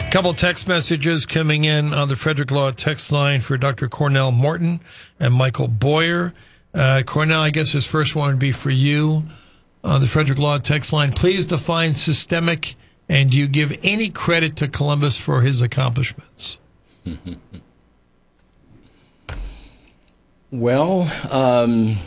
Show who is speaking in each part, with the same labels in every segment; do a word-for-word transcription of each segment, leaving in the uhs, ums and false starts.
Speaker 1: A couple text messages coming in on the Frederick Law text line for Doctor Cornell Morton and Michael Boyer. Uh, Cornell, I guess his first one would be for you on the Frederick Law text line. Please define systemic, and do you give any credit to Columbus for his accomplishments?
Speaker 2: Well, um,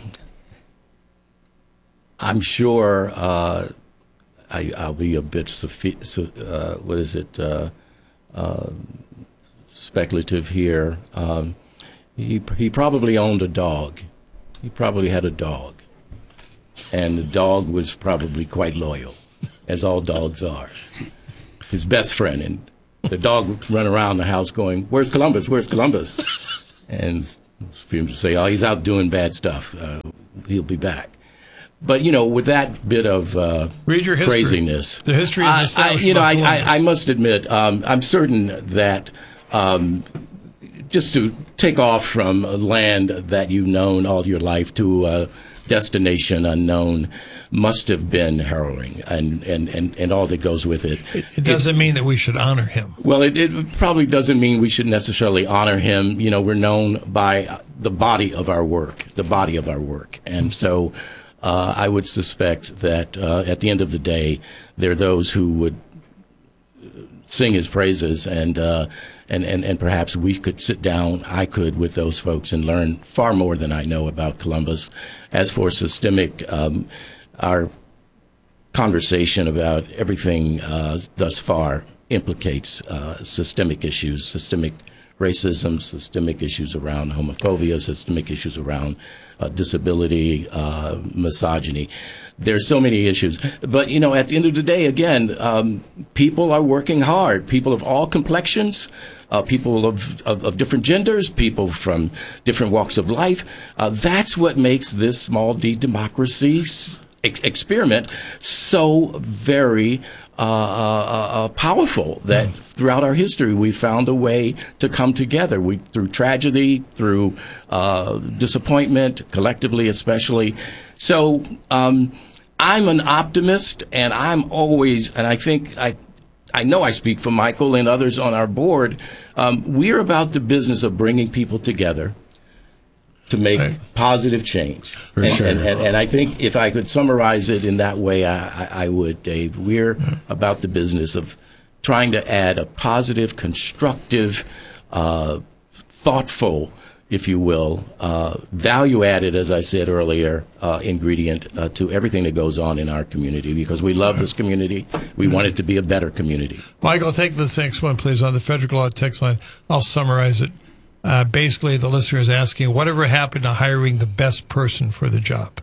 Speaker 2: I'm sure uh, I, I'll be a bit, uh, what is it, uh, uh, speculative here. Um, he, he probably owned a dog. He probably had a dog. And the dog was probably quite loyal, as all dogs are. His best friend. And the dog would run around the house going, "Where's Columbus? Where's Columbus?" And for him to say, "Oh, he's out doing bad stuff. Uh, he'll be back." But, you know, with that bit of uh,
Speaker 1: Read your history.
Speaker 2: craziness.
Speaker 1: The history is
Speaker 2: I,
Speaker 1: established
Speaker 2: I, You know, I,
Speaker 1: by
Speaker 2: I, I must admit, um, I'm certain that um, just to take off from a land that you've known all your life to a destination unknown must have been harrowing, and, and, and, and all that goes with it.
Speaker 1: It, it doesn't it, mean that we should honor him.
Speaker 2: Well, it, it probably doesn't mean we should necessarily honor him. You know, we're known by the body of our work, the body of our work. And so uh, I would suspect that uh, at the end of the day, there are those who would sing his praises, and, uh, and, and, and perhaps we could sit down, I could, with those folks and learn far more than I know about Columbus. As for systemic, um, our conversation about everything uh, thus far implicates uh, systemic issues, systemic racism, systemic issues around homophobia, systemic issues around uh, disability, uh, misogyny. There's so many issues. But, you know, at the end of the day, again, um, people are working hard. People of all complexions, uh, people of, of, of different genders, people from different walks of life. Uh, that's what makes this small d democracy ex experiment so very uh, uh, uh, powerful, that mm. throughout our history we found a way to come together. We, through tragedy, through uh, disappointment, collectively especially. So um, I'm an optimist, and I'm always, and I think I, I know I speak for Michael and others on our board. Um, we're about the business of bringing people together to make right. positive change.
Speaker 3: For
Speaker 2: and,
Speaker 3: sure.
Speaker 2: and, and, and I think if I could summarize it in that way, I, I, I would, Dave. We're mm. about the business of trying to add a positive, constructive, uh, thoughtful, if you will, uh, value-added, as I said earlier, uh, ingredient uh, to everything that goes on in our community, because we love this community. We want it to be a better community.
Speaker 1: Michael, take this next one, please, on the Frederick Law text line. I'll summarize it. Uh, basically, the listener is asking, whatever happened to hiring the best person for the job?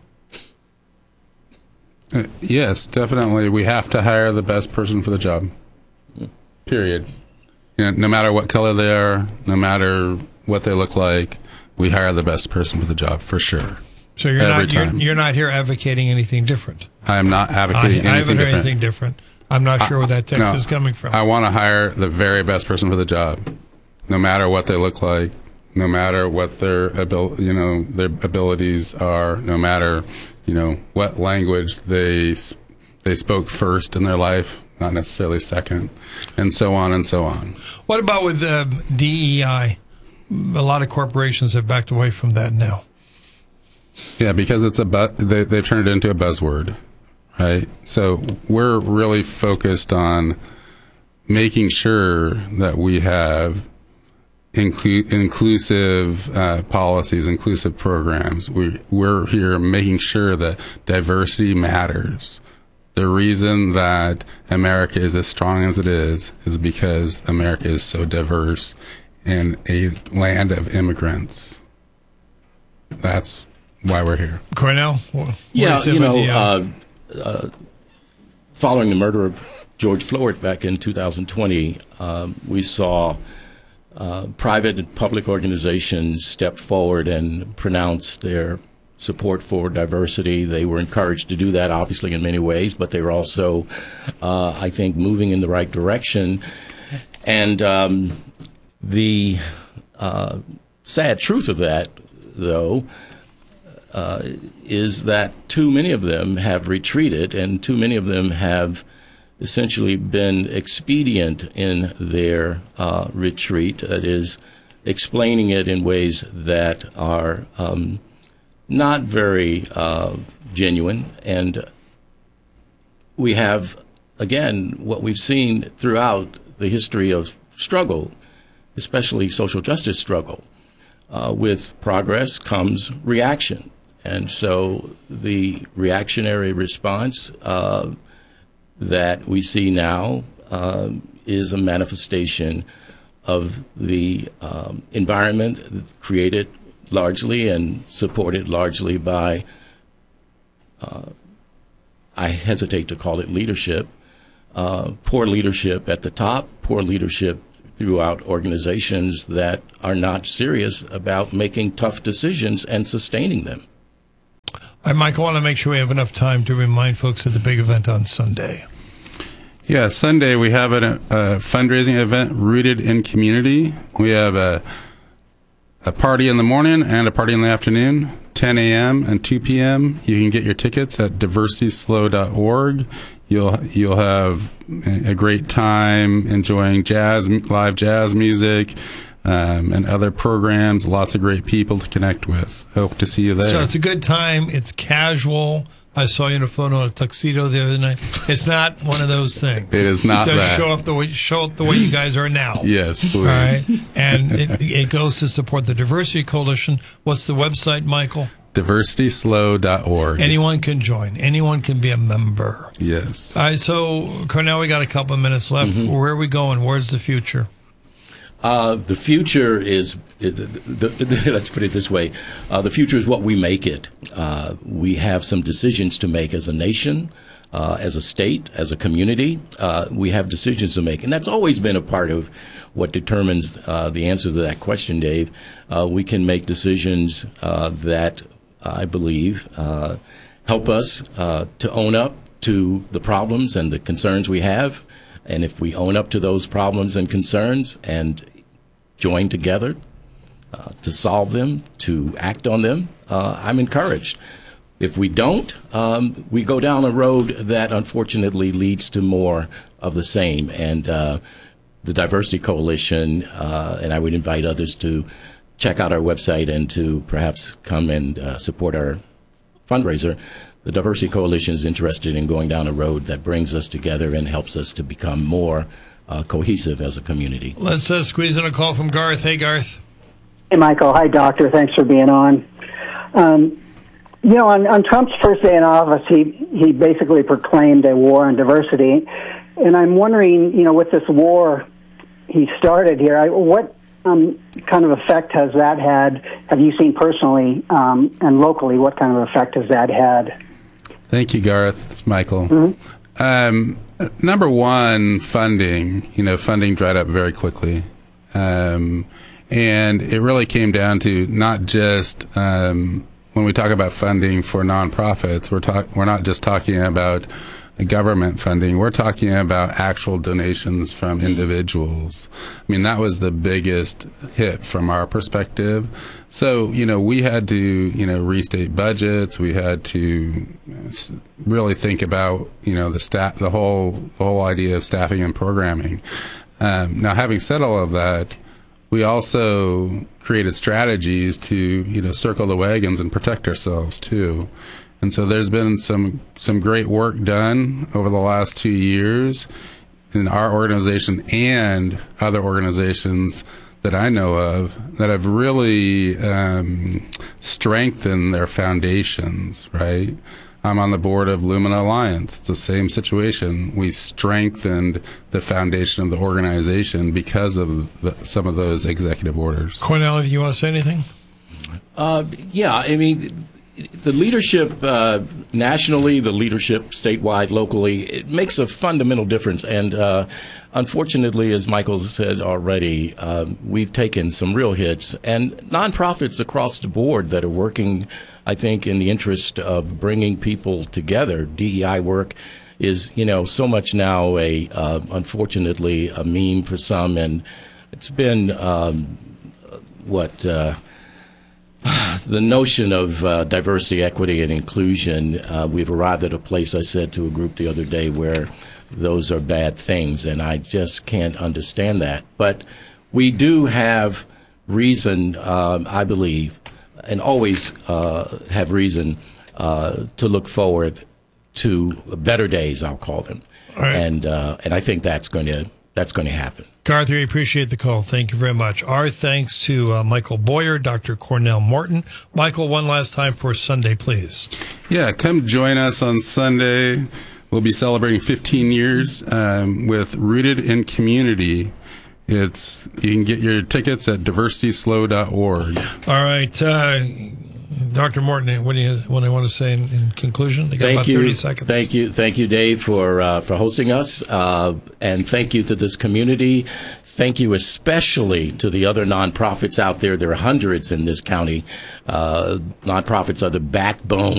Speaker 3: Uh, yes, definitely. We have to hire the best person for the job. Period. You know, no matter what color they are, no matter what they look like, we hire the best person for the job, for sure.
Speaker 1: So you're
Speaker 3: Every
Speaker 1: not you're,
Speaker 3: time.
Speaker 1: you're not here advocating anything different.
Speaker 3: I am not advocating
Speaker 1: I,
Speaker 3: anything
Speaker 1: I haven't heard
Speaker 3: different.
Speaker 1: anything different. I'm not sure
Speaker 3: I,
Speaker 1: where that text
Speaker 3: no,
Speaker 1: is coming from.
Speaker 3: I want to hire the very best person for the job, no matter what they look like, no matter what their abil you know their abilities are, no matter you know what language they they spoke first in their life, not necessarily second, and so on and so on.
Speaker 1: What about with um, D E I? A lot of corporations have backed away from that now.
Speaker 3: Yeah, because it's a bu they, they've turned it into a buzzword, right? So we're really focused on making sure that we have inclu inclusive uh, policies, inclusive programs. We, we're here making sure that diversity matters. The reason that America is as strong as it is is because America is so diverse in a land of immigrants. That's why we're here.
Speaker 1: Cornell? What
Speaker 2: yeah,
Speaker 1: you,
Speaker 2: you know,
Speaker 1: you
Speaker 2: uh, uh, following the murder of George Floyd back in two thousand twenty, um, we saw uh, private and public organizations step forward and pronounce their support for diversity. They were encouraged to do that, obviously, in many ways, but they were also, uh, I think, moving in the right direction. And um, the uh, sad truth of that, though, uh, is that too many of them have retreated, and too many of them have essentially been expedient in their uh, retreat. That is, explaining it in ways that are um, not very uh, genuine. And we have, again, what we've seen throughout the history of struggle, especially social justice struggle. Uh, with progress comes reaction. And so the reactionary response uh, that we see now um, is a manifestation of the um, environment created largely and supported largely by, uh, I hesitate to call it leadership, uh, poor leadership at the top, poor leadership throughout organizations that are not serious about making tough decisions and sustaining them.
Speaker 1: All right, Mike, I want to make sure we have enough time to remind folks of the big event on Sunday.
Speaker 3: Yeah, Sunday we have a, a fundraising event rooted in community. We have a, a party in the morning and a party in the afternoon, ten a.m. and two p.m. You can get your tickets at diversity slow dot org. You'll you'll have a great time enjoying jazz, live jazz music, um, and other programs. Lots of great people to connect with. Hope to see you there.
Speaker 1: So it's a good time. It's casual. I saw you in a photo in a tuxedo the other night. It's not one of those things.
Speaker 3: It is not
Speaker 1: it does
Speaker 3: that.
Speaker 1: Show up the way show up the way you guys are now.
Speaker 3: Yes, please.
Speaker 1: All right, and it, it goes to support the Diversity Coalition. What's the website, Michael?
Speaker 3: diversity slow dot org.
Speaker 1: Anyone can join. Anyone can be a member.
Speaker 3: Yes.
Speaker 1: All right, so, Cornell, we got a couple of minutes left. Mm-hmm. Where are we going? Where's the future?
Speaker 2: Uh, the future is, the, the, the, let's put it this way, uh, the future is what we make it. Uh, we have some decisions to make as a nation, uh, as a state, as a community. Uh, we have decisions to make, and that's always been a part of what determines uh, the answer to that question, Dave. Uh, we can make decisions uh, that I believe uh, help us uh, to own up to the problems and the concerns we have. And if we own up to those problems and concerns and join together uh, to solve them, to act on them, uh, I'm encouraged. If we don't, um, we go down a road that unfortunately leads to more of the same. And uh, the Diversity Coalition, uh, and I would invite others to check out our website and to perhaps come and uh, support our fundraiser. The Diversity Coalition is interested in going down a road that brings us together and helps us to become more uh, cohesive as a community.
Speaker 1: Let's uh, squeeze in a call from Garth. Hey, Garth.
Speaker 4: Hey, Michael. Hi, Doctor. Thanks for being on. Um, you know, on, on Trump's first day in office, he, he basically proclaimed a war on diversity. And I'm wondering, you know, with this war he started here, I, what um, kind of effect has that had? Have you seen personally um, and locally, what kind of effect has that had?
Speaker 3: Thank you, Garth. It's Michael.
Speaker 4: Mm-hmm.
Speaker 3: Um, number one, funding. You know, funding dried up very quickly. Um, and it really came down to not just, um, when we talk about funding for nonprofits, we're talk, we're not just talking about government funding. We're talking about actual donations from individuals. I mean, that was the biggest hit from our perspective. So, you know, we had to, you know, restate budgets. We had to really think about, you know, the staff, the whole, the whole idea of staffing and programming. Um, now, having said all of that, we also created strategies to, you know, circle the wagons and protect ourselves too. And so there's been some some great work done over the last two years in our organization and other organizations that I know of that have really um, strengthened their foundations, right? I'm on the board of Lumina Alliance. It's the same situation. We strengthened the foundation of the organization because of the, some of those executive orders.
Speaker 1: Cornell, do you want to say anything?
Speaker 2: Uh, yeah, I mean, the leadership uh, nationally, the leadership statewide, locally, it makes a fundamental difference. And uh, unfortunately, as Michael said already, um, we've taken some real hits. And nonprofits across the board that are working, I think, in the interest of bringing people together, D E I work is, you know, so much now a, uh, unfortunately, a meme for some. And it's been, um, what... Uh, The notion of uh, diversity, equity, and inclusion, uh, we've arrived at a place, I said to a group the other day, where those are bad things, and I just can't understand that. But we do have reason, um, I believe, and always uh, have reason uh, to look forward to better days, I'll call them.
Speaker 1: Right.
Speaker 2: And uh, and I think that's going to that's going to happen.
Speaker 1: Garth, we appreciate the call. Thank you very much. Our thanks to uh, Michael Boyer, Doctor Cornell Morton. Michael, one last time for Sunday, please.
Speaker 3: Yeah, come join us on Sunday. We'll be celebrating fifteen years um, with Rooted in Community. It's you can get your tickets at diversity slow dot org.
Speaker 1: All right, uh, Doctor Morton, what do you what do you want to say in, in conclusion? You got
Speaker 2: Thank
Speaker 1: about
Speaker 2: you,
Speaker 1: thirty seconds.
Speaker 2: Thank you, thank you, Dave, for uh, for hosting us, uh, and thank you to this community. Thank you especially to the other nonprofits out there. There are hundreds in this county. Uh, nonprofits are the backbone